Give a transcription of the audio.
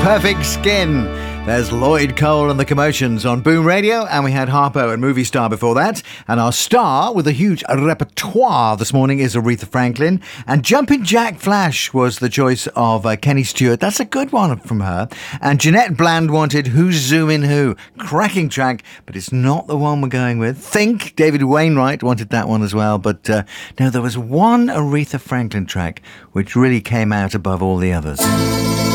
Perfect Skin. There's Lloyd Cole and the Commotions on Boom Radio, and we had Harpo and Movie Star before that. And our star with a huge repertoire this morning is Aretha Franklin. And Jumpin' Jack Flash was the choice of Kenny Stewart. That's a good one from her. And Jeanette Bland wanted Who's Zoomin' Who? Cracking track, but it's not the one we're going with. Think, David Wainwright wanted that one as well. But no, there was one Aretha Franklin track which really came out above all the others.